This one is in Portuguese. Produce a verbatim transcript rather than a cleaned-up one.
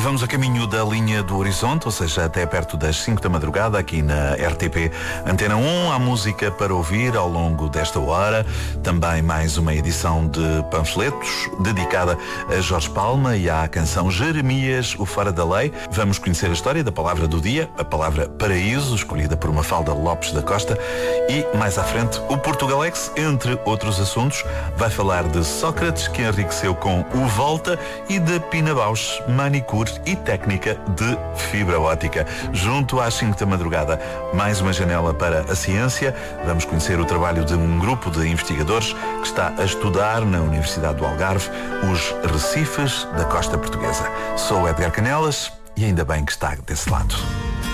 vamos a caminho da linha do Horizonte, ou seja, até perto das cinco da madrugada, aqui na R T P Antena um. Há música para ouvir ao longo desta hora. Também mais uma edição de panfletos, dedicada a Jorge Palma e à canção Jeremias, o Fora da Lei. Vamos conhecer a história da palavra do dia, a palavra paraíso, escolhida por Mafalda Lopes da Costa. E, mais à frente, o Portugalex, entre outros assuntos, vai falar de Sócrates, que enriqueceu com o Volta, e de Pina Bausch, manicure e técnica de fibra óptica. Junto às cinco da madrugada, mais uma janela para a ciência. Vamos conhecer o trabalho de um grupo de investigadores que está a estudar na Universidade do Algarve os recifes da costa portuguesa. Sou Edgar Canelas e ainda bem que está desse lado.